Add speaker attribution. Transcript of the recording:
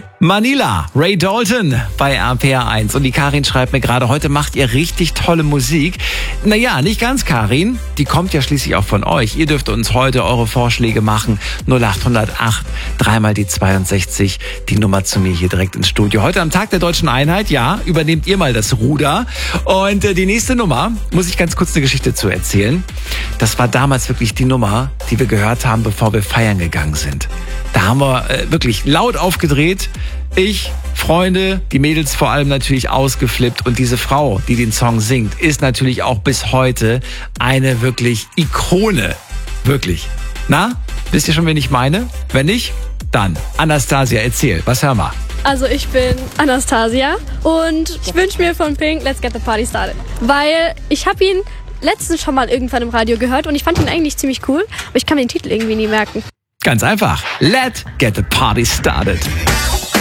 Speaker 1: Manila, Ray Dalton bei RPR1. Und die Karin schreibt mir gerade, heute macht ihr richtig tolle Musik. Naja, nicht ganz, Karin. Die kommt ja schließlich auch von euch. Ihr dürft uns heute eure Vorschläge machen. 0808, dreimal die 62, die Nummer zu mir hier direkt ins Studio. Heute am Tag der Deutschen Einheit, ja, übernehmt ihr mal das Ruder. Und die nächste Nummer, muss ich ganz kurz eine Geschichte zu erzählen. Das war damals wirklich die Nummer, die wir gehört haben, bevor wir feiern gegangen sind. Da haben wir wirklich laut aufgedreht. Ich, Freunde, die Mädels vor allem natürlich ausgeflippt. Und diese Frau, die den Song singt, ist natürlich auch bis heute eine wirklich Ikone. Wirklich. Na, wisst ihr schon, wen ich meine? Wenn nicht, dann Anastasia, erzähl. Was hören wir?
Speaker 2: Also ich bin Anastasia und ich wünsche mir von Pink Let's Get the Party Started. Weil ich habe ihn letztens schon mal irgendwann im Radio gehört und ich fand ihn eigentlich ziemlich cool, aber ich kann mir den Titel irgendwie nie merken.
Speaker 1: Ganz einfach. Let's get the party started.